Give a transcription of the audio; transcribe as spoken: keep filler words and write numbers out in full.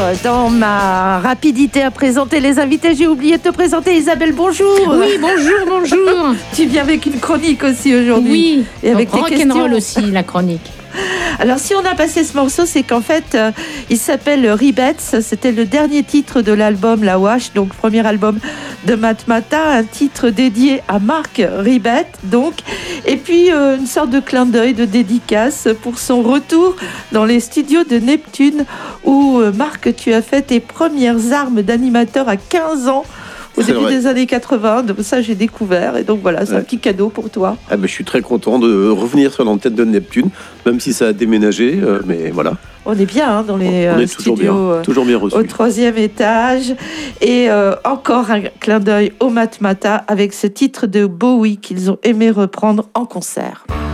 dans ma rapidité à présenter les invités, j'ai oublié de te présenter. Isabelle, bonjour. Oui, bonjour, bonjour. Tu viens avec une chronique aussi aujourd'hui. Oui, et avec tes questions. Rock'n'roll aussi, la chronique. Alors, si on a passé ce morceau, c'est qu'en fait, euh, il s'appelle Rebeats. C'était le dernier titre de l'album La Wash, donc premier album de Matmatah, un titre dédié à Marc Ribet, donc. Et puis, euh, une sorte de clin d'œil, de dédicace pour son retour dans les studios de Neptune, où, euh, Marc, tu as fait tes premières armes d'animateur à quinze ans. Au C'est début vrai. des années quatre-vingts, donc ça j'ai découvert, et donc voilà, c'est Ouais. un petit cadeau pour toi. Ah ben, je suis très content de revenir sur l'antenne de Neptune, même si ça a déménagé, euh, mais voilà. On est bien hein, dans les On euh, est toujours studios bien, euh, toujours bien reçus. au troisième étage. Et euh, encore un clin d'œil au Matmatah avec ce titre de Bowie qu'ils ont aimé reprendre en concert.